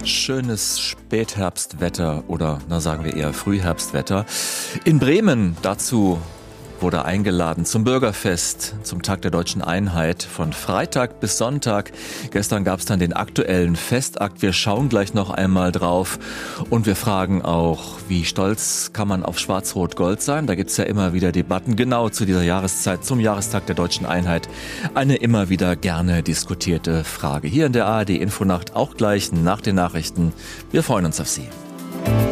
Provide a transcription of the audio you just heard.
Schönes Spätherbstwetter oder, sagen wir eher Frühherbstwetter. In Bremen dazu wurde eingeladen zum Bürgerfest, zum Tag der Deutschen Einheit von Freitag bis Sonntag. Gestern gab es dann den aktuellen Festakt. Wir schauen gleich noch einmal drauf und wir fragen auch, wie stolz kann man auf Schwarz-Rot-Gold sein? Da gibt's ja immer wieder Debatten, genau zu dieser Jahreszeit, zum Jahrestag der Deutschen Einheit. Eine immer wieder gerne diskutierte Frage. Hier in der ARD Infonacht, auch gleich nach den Nachrichten. Wir freuen uns auf Sie.